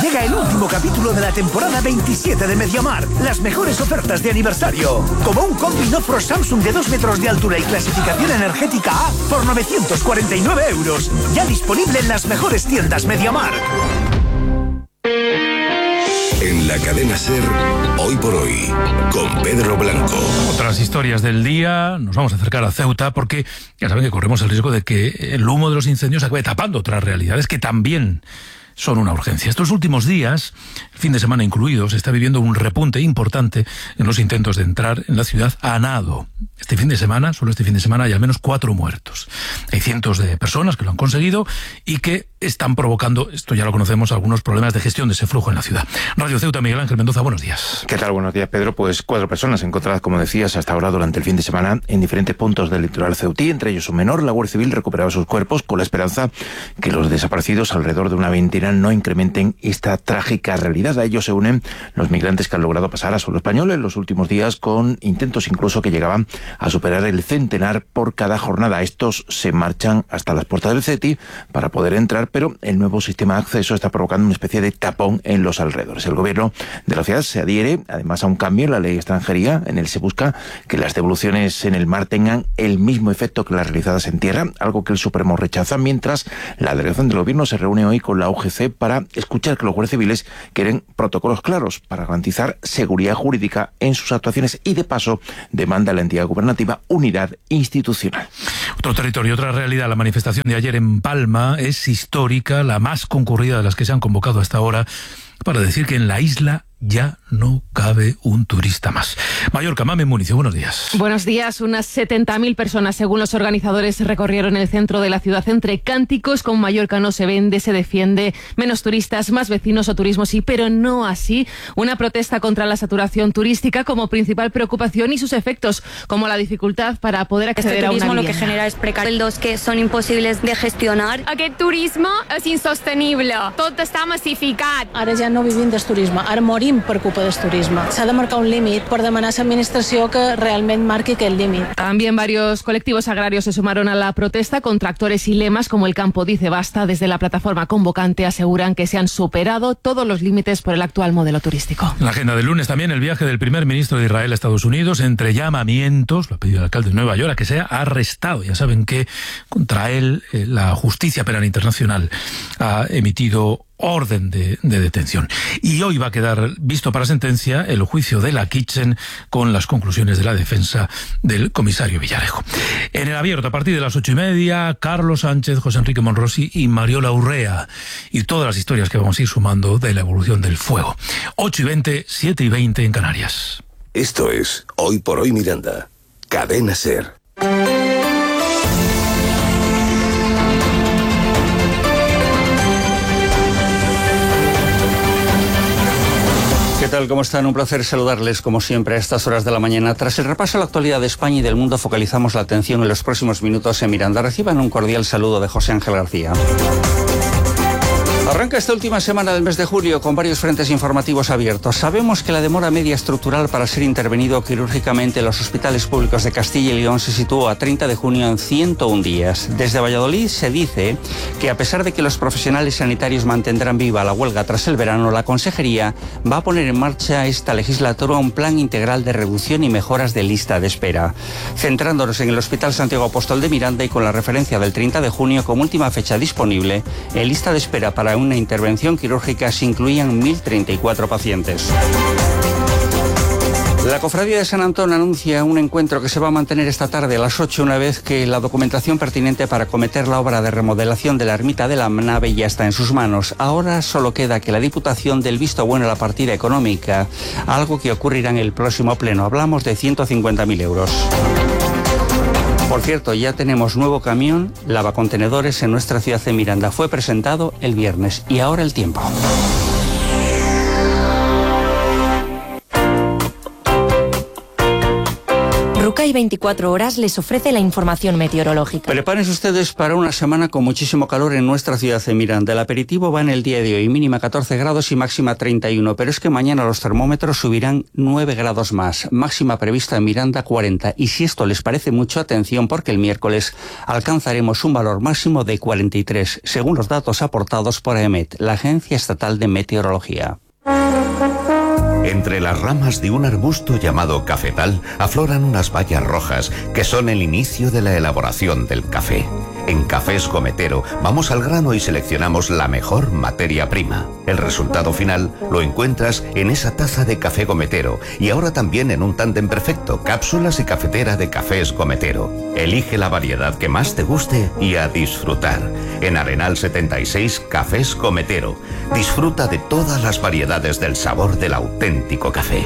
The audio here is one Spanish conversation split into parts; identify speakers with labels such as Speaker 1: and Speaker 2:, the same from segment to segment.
Speaker 1: Llega el último capítulo de la temporada 27 de MediaMarkt. Las mejores ofertas de aniversario. Como un combi Nofrost Samsung de 2 metros de altura y clasificación energética A por 949 euros. Ya disponible en las mejores tiendas MediaMarkt.
Speaker 2: En la cadena SER, Hoy por Hoy, con Pedro Blanco.
Speaker 3: Otras historias del día, nos vamos a acercar a Ceuta porque ya saben que corremos el riesgo de que el humo de los incendios acabe tapando otras realidades que también son una urgencia. Estos últimos días, el fin de semana incluido, se está viviendo un repunte importante en los intentos de entrar en la ciudad a nado. Solo este fin de semana, hay al menos 4 muertos. Hay cientos de personas que lo han conseguido y que están provocando, esto ya lo conocemos, algunos problemas de gestión de ese flujo en la ciudad. Radio Ceuta, Miguel Ángel Mendoza, buenos días.
Speaker 4: ¿Qué tal? Buenos días, Pedro. Pues 4 personas encontradas, como decías, hasta ahora durante el fin de semana en diferentes puntos del litoral ceutí, entre ellos un menor. La Guardia Civil recuperaba sus cuerpos con la esperanza que los desaparecidos, alrededor de una veintena, no incrementen esta trágica realidad. A ellos se unen los migrantes que han logrado pasar a suelo español en los últimos días, con intentos incluso que llegaban a superar el centenar por cada jornada. Estos se marchan hasta las puertas del CETI para poder entrar, pero el nuevo sistema de acceso está provocando una especie de tapón en los alrededores. El gobierno de la ciudad se adhiere además a un cambio en la ley de extranjería. En él se busca que las devoluciones en el mar tengan el mismo efecto que las realizadas en tierra, algo que el Supremo rechaza, mientras la delegación del gobierno se reúne hoy con la UGC para escuchar que los guardias civiles quieren protocolos claros para garantizar seguridad jurídica en sus actuaciones y, de paso, demanda a la entidad gubernativa unidad institucional.
Speaker 3: Otro territorio, otra realidad. La manifestación de ayer en Palma es histórica, la más concurrida de las que se han convocado hasta ahora, para decir que en la isla ya no cabe un turista más. Mallorca, Mame Municio, buenos días.
Speaker 5: Buenos días. Unas 70.000 personas, según los organizadores, recorrieron el centro de la ciudad entre cánticos con Mallorca no se vende, se defiende, menos turistas, más vecinos o turismo sí, pero no así. Una protesta contra la saturación turística como principal preocupación y sus efectos, como la dificultad para poder acceder a una vivienda.
Speaker 6: Lo que genera es precarios que son imposibles de gestionar.
Speaker 7: Aquest turisme és insostenible. Tot està massificat.
Speaker 8: Ara ja no vivim del turisme, ara morim per culpa del turisme. S'ha de marcar un límit per demanar a l'administració que realment marqui aquest límit.
Speaker 5: También varios colectivos agrarios se sumaron a la protesta con tractores y lemas como el Campo Dice Basta. Desde la plataforma convocante aseguran que se han superado todos los límites por el actual modelo turístico.
Speaker 3: En la agenda del lunes también el viaje del primer ministro de Israel a Estados Unidos, entre llamamientos, lo ha pedido el alcalde de Nueva York, a que sea arrestado. Ya saben que contra él la Justicia Penal Internacional ha emitido orden de detención. Y hoy va a quedar visto para sentencia el juicio de la Kitchen con las conclusiones de la defensa del comisario Villarejo. En el abierto, a partir de las 8:30, Carlos Sánchez, José Enrique Monrosi y Mariola Urrea. Y todas las historias que vamos a ir sumando de la evolución del fuego. 8:20, 7:20 en Canarias.
Speaker 2: Esto es Hoy por Hoy Miranda, Cadena SER.
Speaker 9: ¿Qué tal? ¿Cómo están? Un placer saludarles, como siempre, a estas horas de la mañana. Tras el repaso a la actualidad de España y del mundo, focalizamos la atención en los próximos minutos en Miranda. Reciban un cordial saludo de José Ángel García. Arranca esta última semana del mes de julio con varios frentes informativos abiertos. Sabemos que la demora media estructural para ser intervenido quirúrgicamente en los hospitales públicos de Castilla y León se situó a 30 de junio en 101 días. Desde Valladolid se dice que, a pesar de que los profesionales sanitarios mantendrán viva la huelga tras el verano, la Consejería va a poner en marcha esta legislatura un plan integral de reducción y mejoras de lista de espera. Centrándonos en el Hospital Santiago Apóstol de Miranda y con la referencia del 30 de junio como última fecha disponible, en lista de espera para una intervención quirúrgica se incluían 1.034 pacientes. La Cofradía de San Antón anuncia un encuentro que se va a mantener esta tarde a las 8, una vez que la documentación pertinente para acometer la obra de remodelación de la ermita de la nave ya está en sus manos. Ahora solo queda que la Diputación dé el visto bueno a la partida económica, algo que ocurrirá en el próximo pleno. Hablamos de 150.000 euros. Por cierto, ya tenemos nuevo camión lavacontenedores en nuestra ciudad de Miranda. Fue presentado el viernes. Y ahora el tiempo.
Speaker 10: Ruca y 24 horas les ofrece la información meteorológica.
Speaker 9: Prepárense ustedes para una semana con muchísimo calor en nuestra ciudad de Miranda. El aperitivo va en el día de hoy, mínima 14 grados y máxima 31, pero es que mañana los termómetros subirán 9 grados más, máxima prevista en Miranda 40, y si esto les parece mucho, atención, porque el miércoles alcanzaremos un valor máximo de 43, según los datos aportados por AEMET, la Agencia Estatal de Meteorología.
Speaker 11: Entre las ramas de un arbusto llamado cafetal afloran unas bayas rojas que son el inicio de la elaboración del café. En Cafés Gometero vamos al grano y seleccionamos la mejor materia prima. El resultado final lo encuentras en esa taza de café Gometero y ahora también en un tándem perfecto, cápsulas y cafetera de Cafés Gometero. Elige la variedad que más te guste y a disfrutar. En Arenal 76, Cafés Gometero. Disfruta de todas las variedades del sabor del auténtico café.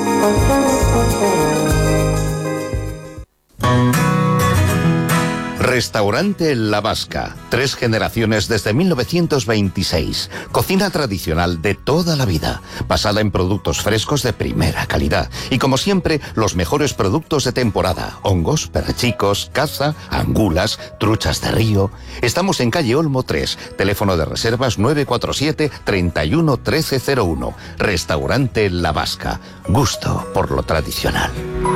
Speaker 11: Restaurante La Vasca. 3 generaciones desde 1926. Cocina tradicional de toda la vida, basada en productos frescos de primera calidad. Y como siempre, los mejores productos de temporada. Hongos, perchicos, caza, angulas, truchas de río. Estamos en calle Olmo 3. Teléfono de reservas 947 31 1301. Restaurante La Vasca. Gusto por lo tradicional.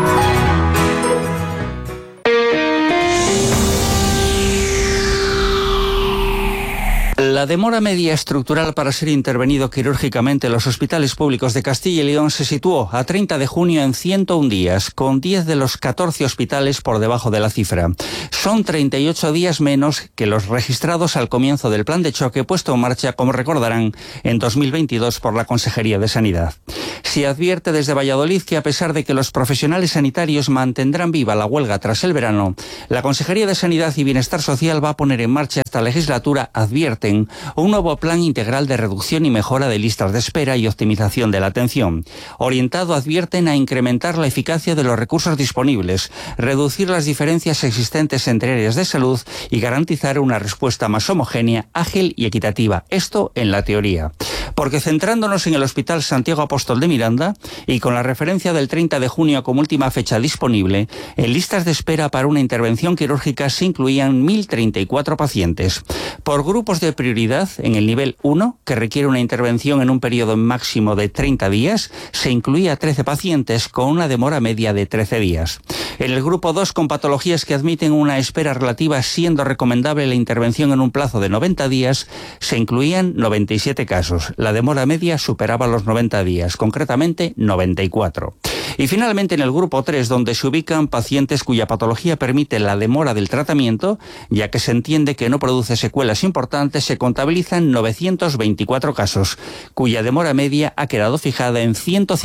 Speaker 9: La demora media estructural para ser intervenido quirúrgicamente en los hospitales públicos de Castilla y León se situó a 30 de junio en 101 días, con 10 de los 14 hospitales por debajo de la cifra. Son 38 días menos que los registrados al comienzo del plan de choque puesto en marcha, como recordarán, en 2022 por la Consejería de Sanidad. Se advierte desde Valladolid que, a pesar de que los profesionales sanitarios mantendrán viva la huelga tras el verano, la Consejería de Sanidad y Bienestar Social va a poner en marcha esta legislatura, advierten, un nuevo plan integral de reducción y mejora de listas de espera y optimización de la atención, orientado, advierten, a incrementar la eficacia de los recursos disponibles, reducir las diferencias existentes entre áreas de salud y garantizar una respuesta más homogénea, ágil y equitativa. Esto en la teoría. Porque centrándonos en el Hospital Santiago Apóstol de Miranda y con la referencia del 30 de junio como última fecha disponible, en listas de espera para una intervención quirúrgica se incluían 1.034 pacientes. Por grupos de prioridad, en el nivel 1, que requiere una intervención en un periodo máximo de 30 días, se incluía 13 pacientes con una demora media de 13 días. En el grupo 2, con patologías que admiten una espera relativa, siendo recomendable la intervención en un plazo de 90 días, se incluían 97 casos. La demora media superaba los 90 días, concretamente 94. Y finalmente en el grupo 3, donde se ubican pacientes cuya patología permite la demora del tratamiento, ya que se entiende que no produce secuelas importantes, se contabilizan 924 casos, cuya demora media ha quedado fijada en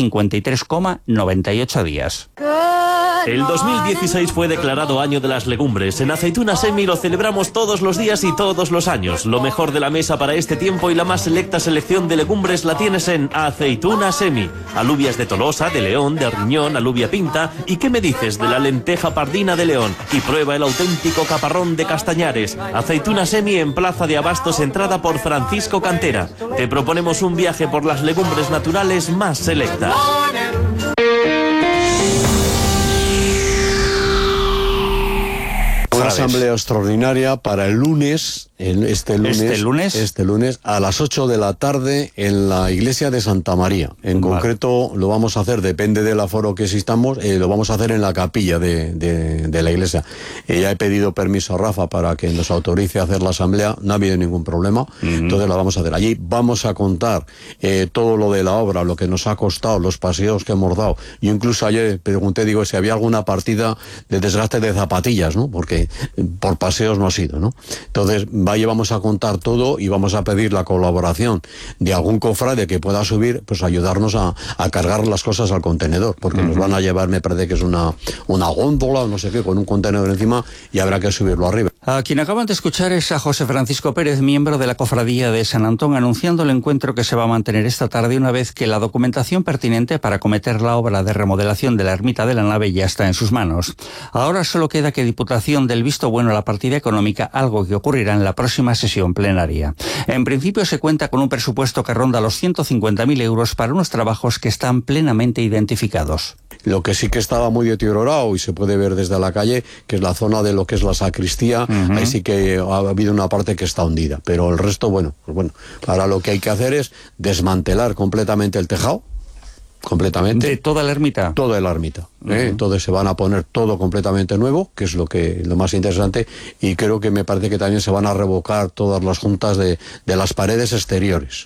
Speaker 9: 153,98 días.
Speaker 12: El 2016 fue declarado Año de las Legumbres. En Aceitunas Semi lo celebramos todos los días y todos los años. Lo mejor de la mesa para este tiempo y la más selecta selección de legumbres la tienes en Aceitunas Semi. Alubias de Tolosa, de León, de Riñón, alubia pinta. ¿Y qué me dices de la lenteja pardina de León? Y prueba el auténtico caparrón de Castañares. Aceitunas Semi en Plaza de Abastos, entrada por Francisco Cantera. Te proponemos un viaje por las legumbres naturales más selectas.
Speaker 13: Una asamblea extraordinaria para el lunes, este lunes a las 8 de la tarde en la iglesia de Santa María. En concreto lo vamos a hacer, depende del aforo que existamos, lo vamos a hacer en la capilla de la iglesia. Ya he pedido permiso a Rafa para que nos autorice a hacer la asamblea, no ha habido ningún problema, entonces la vamos a hacer allí. Vamos a contar todo lo de la obra, lo que nos ha costado, los paseos que hemos dado. Yo incluso ayer pregunté, digo, si había alguna partida de desgaste de zapatillas, ¿no? Porque por paseos no ha sido, ¿no? Entonces, ahí vamos a contar todo y vamos a pedir la colaboración de algún cofrade que pueda subir, pues ayudarnos a cargar las cosas al contenedor, porque nos van a llevar, me parece que es una góndola o no sé qué, con un contenedor encima y habrá que subirlo arriba.
Speaker 9: A quien acaban de escuchar es a José Francisco Pérez, miembro de la Cofradía de San Antón, anunciando el encuentro que se va a mantener esta tarde una vez que la documentación pertinente para acometer la obra de remodelación de la ermita de la nave ya está en sus manos. Ahora solo queda que Diputación dé el visto bueno a la partida económica, algo que ocurrirá en la próxima sesión plenaria. En principio se cuenta con un presupuesto que ronda los 150.000 euros para unos trabajos que están plenamente identificados.
Speaker 13: Lo que sí que estaba muy deteriorado y se puede ver desde la calle, que es la zona de lo que es la sacristía. Ahí sí que ha habido una parte que está hundida, pero el resto, bueno, ahora lo que hay que hacer es desmantelar completamente el tejado, completamente.
Speaker 9: ¿De toda la ermita?
Speaker 13: Toda la ermita. Entonces se van a poner todo completamente nuevo, que es lo más interesante, y creo que me parece que también se van a revocar todas las juntas de las paredes exteriores.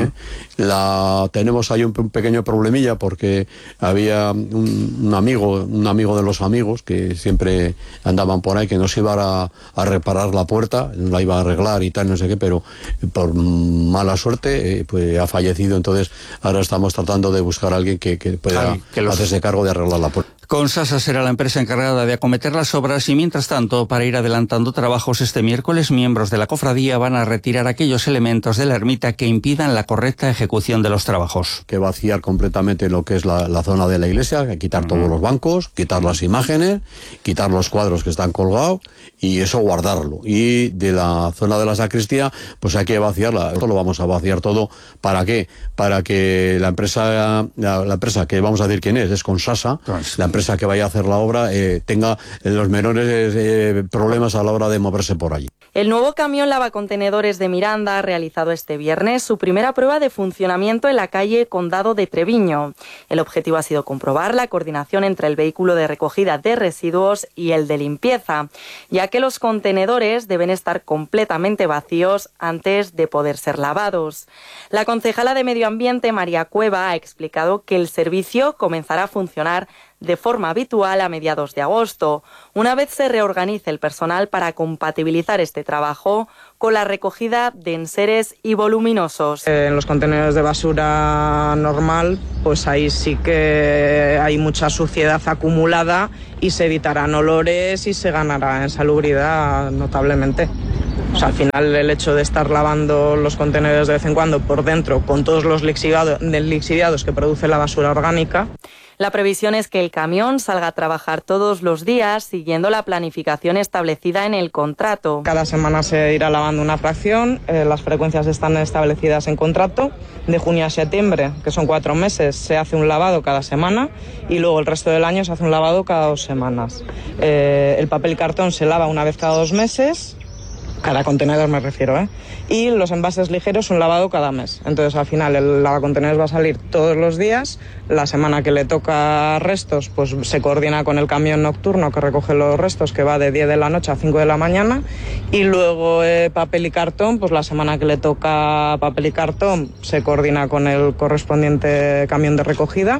Speaker 13: Tenemos ahí un pequeño problemilla porque había un amigo de los amigos que siempre andaban por ahí, que nos iba a reparar la puerta, la iba a arreglar y tal, no sé qué, pero por mala suerte pues ha fallecido. Entonces ahora estamos tratando de buscar a alguien que pueda hacerse cargo de arreglar la puerta.
Speaker 9: Consasa será la empresa encargada de acometer las obras y, mientras tanto, para ir adelantando trabajos este miércoles, miembros de la cofradía van a retirar aquellos elementos de la ermita que impidan la correcta ejecución de los trabajos.
Speaker 13: Que vaciar completamente lo que es la zona de la iglesia, quitar todos los bancos, quitar las imágenes, quitar los cuadros que están colgados y eso guardarlo. Y de la zona de la sacristía, pues hay que vaciarla. Esto lo vamos a vaciar todo. ¿Para qué? Para que la empresa que vamos a decir quién es Consasa, la empresa que vaya a hacer la obra tenga los menores problemas a la hora de moverse por allí.
Speaker 14: El nuevo camión lavacontenedores de Miranda ha realizado este viernes su primera prueba de funcionamiento en la calle Condado de Treviño. El objetivo ha sido comprobar la coordinación entre el vehículo de recogida de residuos y el de limpieza, ya que los contenedores deben estar completamente vacíos antes de poder ser lavados. La concejala de Medio Ambiente, María Cueva, ha explicado que el servicio comenzará a funcionar de forma habitual a mediados de agosto, una vez se reorganice el personal para compatibilizar este trabajo con la recogida de enseres y voluminosos.
Speaker 15: En los contenedores de basura normal, pues ahí sí que hay mucha suciedad acumulada y se evitarán olores y se ganará en salubridad notablemente. O sea, al final el hecho de estar lavando los contenedores de vez en cuando por dentro con todos los lixiviados que produce la basura orgánica.
Speaker 14: La previsión es que el camión salga a trabajar todos los días siguiendo la planificación establecida en el contrato.
Speaker 15: Cada semana se irá lavando una fracción, las frecuencias están establecidas en contrato. De junio a septiembre, que son 4 meses, se hace un lavado cada semana y luego el resto del año se hace un lavado cada 2 semanas. El papel y cartón se lava una vez cada 2 meses. Cada contenedor me refiero, y los envases ligeros un lavado cada mes. Entonces al final el lavacontenedores va a salir todos los días. La semana que le toca restos, pues se coordina con el camión nocturno que recoge los restos, que va de 10 de la noche a 5 de la mañana. Y luego papel y cartón, pues la semana que le toca papel y cartón se coordina con el correspondiente camión de recogida.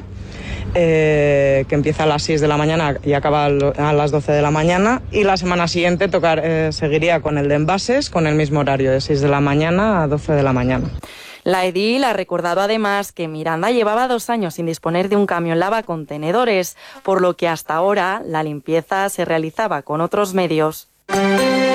Speaker 15: Que empieza a las 6 de la mañana y acaba a las 12 de la mañana, y la semana siguiente seguiría con el de envases con el mismo horario, de 6 de la mañana a 12 de la mañana.
Speaker 14: La edil ha recordado además que Miranda llevaba 2 años sin disponer de un camión lavacontenedores, por lo que hasta ahora la limpieza se realizaba con otros medios.